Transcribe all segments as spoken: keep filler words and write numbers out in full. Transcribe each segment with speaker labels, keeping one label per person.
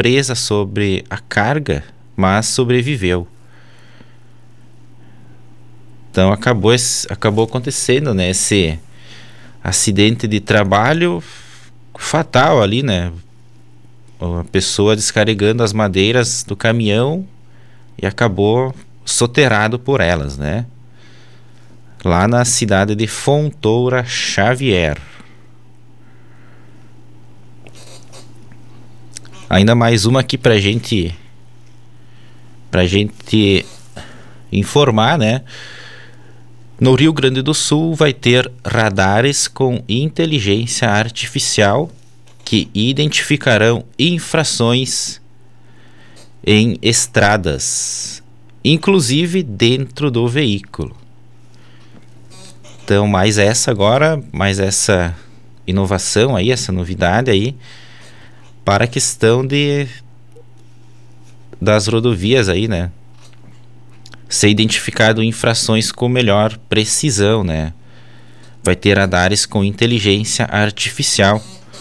Speaker 1: presa sobre a carga, mas sobreviveu. Então acabou, esse, acabou acontecendo, né, esse acidente de trabalho fatal ali, né? A pessoa descarregando as madeiras do caminhão e acabou soterrado por elas, né? Lá na cidade de Fontoura Xavier. Ainda mais uma aqui pra gente pra gente informar, né? No Rio Grande do Sul vai ter radares com inteligência artificial que identificarão infrações em estradas, inclusive dentro do veículo. Então, mais essa agora, mais essa inovação aí, essa novidade aí, para a questão de das rodovias aí, né? Ser identificado infrações com melhor precisão, né? Vai ter radares com inteligência artificial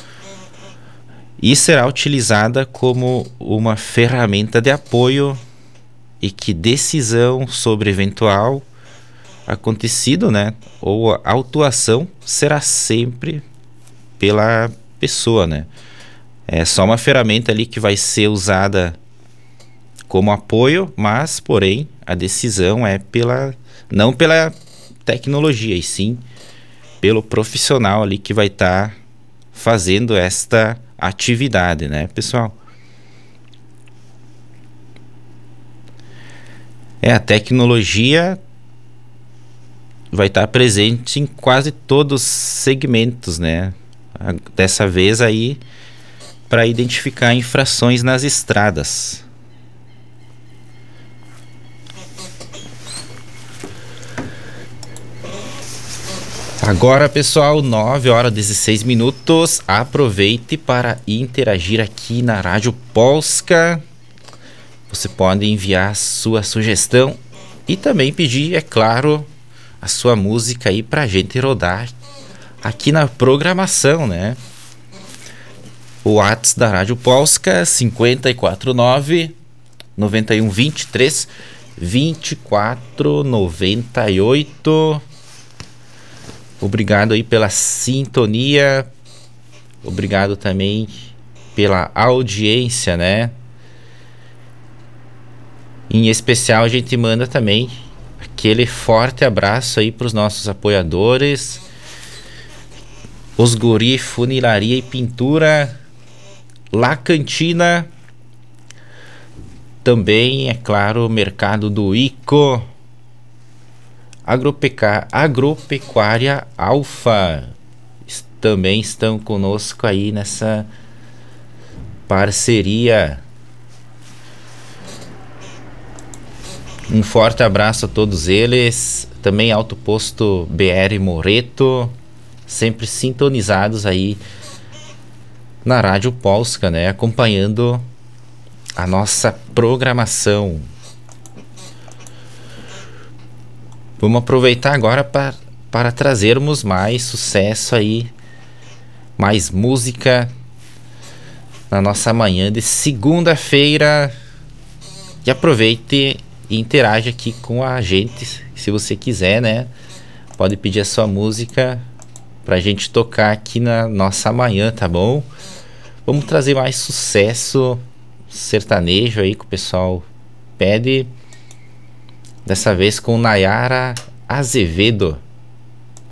Speaker 1: e será utilizada como uma ferramenta de apoio e que decisão sobre eventual acontecido, né, ou autuação será sempre pela pessoa, né? É só uma ferramenta ali que vai ser usada como apoio, mas porém a decisão é pela não pela tecnologia, e sim pelo profissional ali que vai estar tá fazendo esta atividade, né, pessoal? É, a tecnologia vai estar presente em quase todos os segmentos, né? Dessa vez aí para identificar infrações nas estradas. Agora, pessoal, nove horas e dezesseis minutos. Aproveite para interagir aqui na Rádio Polska. Você pode enviar sua sugestão e também pedir, é claro, a sua música aí pra gente rodar aqui na programação, né? O WhatsApp da Rádio Polska, cinco quatro nove, nove um dois três, vinte e quatro noventa e oito. Obrigado aí pela sintonia. Obrigado também pela audiência, né? Em especial a gente manda também aquele forte abraço aí para os nossos apoiadores, os Guri Funilaria e Pintura, La Cantina, também, é claro, o Mercado do Ico, Agropeca... Agropecuária Alfa, também estão conosco aí nessa parceria. Um forte abraço a todos eles. Também Alto Posto B R Moreto, sempre sintonizados aí na Rádio Polska, né? Acompanhando a nossa programação. Vamos aproveitar agora para, para trazermos mais sucesso aí, mais música na nossa manhã de segunda-feira. E aproveite e interage aqui com a gente, se você quiser, né? Pode pedir a sua música pra gente tocar aqui na nossa manhã, tá bom? Vamos trazer mais sucesso sertanejo aí que o pessoal pede. Dessa vez com Nayara Azevedo.